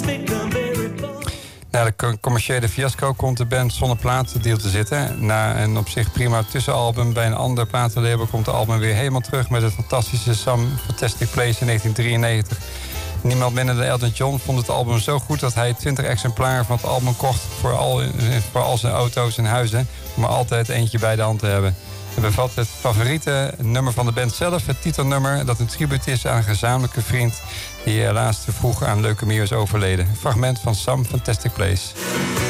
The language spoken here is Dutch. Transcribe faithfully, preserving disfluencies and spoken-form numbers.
Na de commerciële fiasco komt de band zonder platendeal te zitten. Na een op zich prima tussenalbum bij een ander platenlabel komt de album weer helemaal terug met het fantastische Some Fantastic Place in negentien drieënnegentig. Niemand minder dan Elton John vond het album zo goed dat hij twintig exemplaren van het album kocht voor al, voor al zijn auto's en huizen, om er altijd eentje bij de hand te hebben. Het bevat het favoriete nummer van de band zelf, het titelnummer dat een tribute is aan een gezamenlijke vriend die helaas te vroeg aan leukemie is overleden. Een fragment van Some Fantastic Place.